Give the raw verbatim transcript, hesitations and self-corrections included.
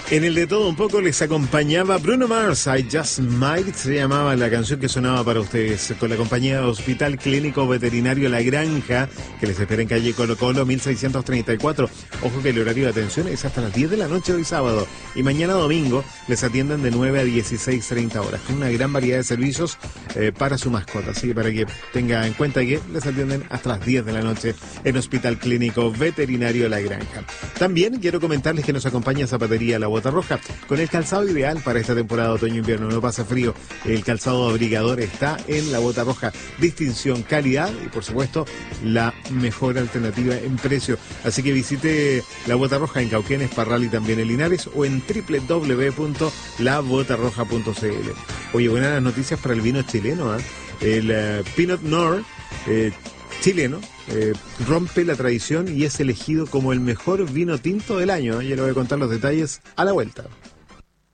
En el de todo un poco les acompañaba Bruno Mars, I Just Might, se llamaba la canción que sonaba para ustedes, con la compañía Hospital Clínico Veterinario La Granja, que les espera en calle Colo Colo mil seiscientos treinta y cuatro. Ojo que el horario de atención es hasta las diez de la noche hoy sábado, y mañana domingo les atienden de nueve a dieciséis treinta horas, con una gran variedad de servicios eh, para su mascota, así que para que tenga en cuenta que les atienden hasta las diez de la noche en Hospital Clínico Veterinario La Granja. También quiero comentarles que nos acompaña Zapatería La Bota Roja, con el calzado ideal para esta temporada otoño-invierno. No pasa frío, el calzado abrigador está en La Bota Roja. Distinción, calidad y por supuesto la mejor alternativa en precio. Así que visite La Bota Roja en Cauquenes, Parral y también en Linares, o en doble u doble u doble u punto la bota roja punto c l. Oye, buenas noticias para el vino chileno, ¿eh? El uh, Pinot Noir eh, chileno eh, rompe la tradición y es elegido como el mejor vino tinto del año, ¿eh? Ya le voy a contar los detalles a la vuelta.